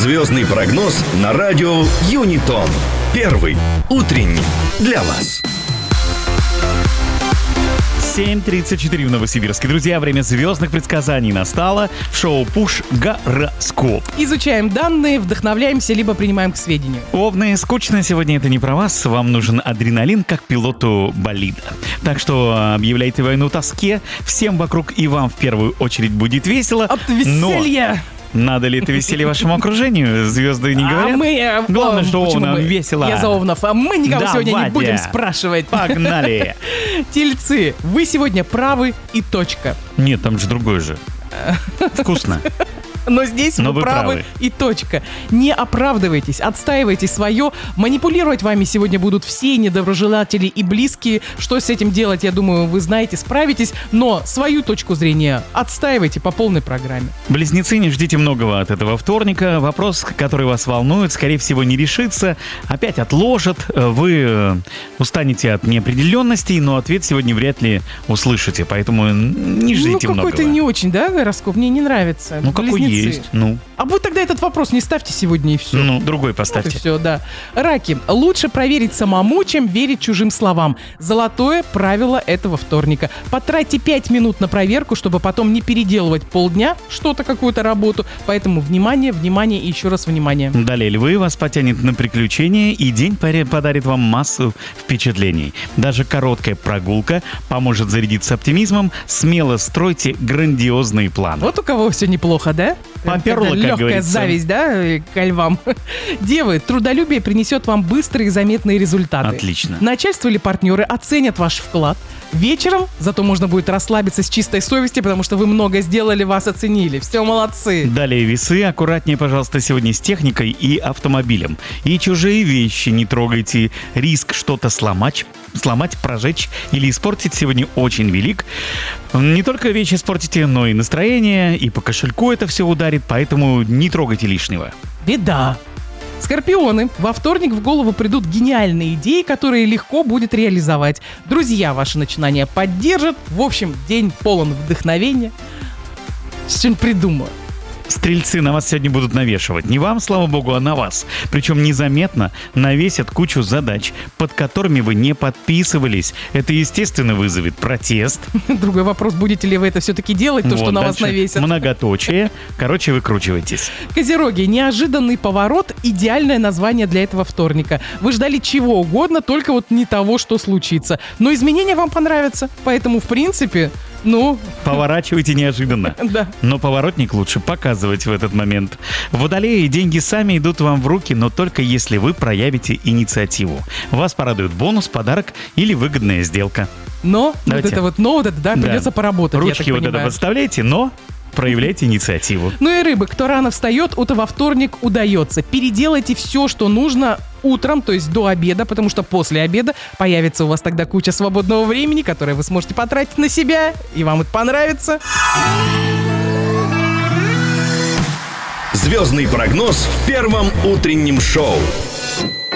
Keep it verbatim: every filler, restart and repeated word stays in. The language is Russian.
Звездный прогноз на радио Юнитон. Первый утренний для вас. семь тридцать четыре в Новосибирске. Друзья, время звездных предсказаний настало в шоу «Пуш Гороскоп». Изучаем данные, вдохновляемся, либо принимаем к сведению. Овны, скучно сегодня это не про вас. Вам нужен адреналин, как пилоту болида. Так что объявляйте войну тоске. Всем вокруг и вам в первую очередь будет весело. От веселья! Но надо ли это веселье вашему окружению? Звезды не говорят. А мы, Главное, о, что овнам мы? весело. Я за овнов, а мы никого Да, сегодня Вадя. не будем спрашивать. Погнали! Тельцы, вы сегодня правы и точка. Нет, там же другой же. Вкусно. Но здесь Но вы вы правы, правы. и точка. Не оправдывайтесь, отстаивайте свое. Манипулировать вами сегодня будут все недоброжелатели и близкие. Что с этим делать, я думаю, вы знаете, справитесь. Но свою точку зрения отстаивайте по полной программе. Близнецы, не ждите многого от этого вторника. Вопрос, который вас волнует, скорее всего, не решится. Опять отложат. Вы э, устанете от неопределенностей, но ответ сегодня вряд ли услышите. Поэтому не ждите ну, многого. какой-то не очень, да, гороскоп? Мне не нравится. Ну, какой Близнецы. есть. Ну, А вы тогда этот вопрос не ставьте сегодня и все. ну, другой Вот и поставьте. все, да. Раки. Лучше проверить самому, чем верить чужим словам. Золотое правило этого вторника. Потратьте пять минут на проверку, чтобы потом не переделывать полдня что-то, какую-то работу. Поэтому внимание, внимание и еще раз внимание. Далее львы, вас потянет на приключения, и день паре- подарит вам массу впечатлений. Даже короткая прогулка поможет зарядиться оптимизмом. Смело стройте грандиозные планы. Вот у кого все неплохо, да? Попёрло, как Легкая говорится. зависть, да, э, ко львам. Девы, трудолюбие принесет вам быстрые и заметные результаты. Отлично. Начальство или партнеры оценят ваш вклад. Вечером зато можно будет расслабиться с чистой совестью, потому что вы много сделали, вас оценили. Все, молодцы. Далее весы. Аккуратнее, пожалуйста, сегодня с техникой и автомобилем. И чужие вещи не трогайте. Риск что-то сломать, сломать, прожечь или испортить сегодня очень велик. Не только вещи испортите, но и настроение, и по кошельку это все ударит, поэтому не трогайте лишнего. Беда. Скорпионы, во вторник в голову придут гениальные идеи, которые легко будет реализовать. Друзья ваши начинания поддержат. В общем, день полон вдохновения. Что-нибудь придумала. Стрельцы, на вас сегодня будут навешивать. Не вам, слава богу, а на вас. Причем незаметно навесят кучу задач, под которыми вы не подписывались. Это, естественно, вызовет протест. Другой вопрос, будете ли вы это все-таки делать, то, Вот, что на вас дальше навесят. Многоточие. Короче, выкручивайтесь. Козероги, неожиданный поворот – идеальное название для этого вторника. Вы ждали чего угодно, только вот не того, что случится. Но изменения вам понравятся, поэтому, в принципе, ну... Поворачивайте неожиданно. Да. Но поворотник лучше показывать в этот момент. Водолеи, деньги сами идут вам в руки, но только если вы проявите инициативу. Вас порадует бонус, подарок или выгодная сделка. Но Давайте. вот это вот, но вот это, да, Да. придется поработать, я Ручки так вот это понимаю. подставляйте, но проявляйте инициативу. Ну и рыбы, кто рано встает, у того во вторник удается. Переделайте все, что нужно утром, то есть до обеда, потому что после обеда появится у вас тогда куча свободного времени, которое вы сможете потратить на себя, и вам это понравится. Звездный прогноз в первом утреннем шоу.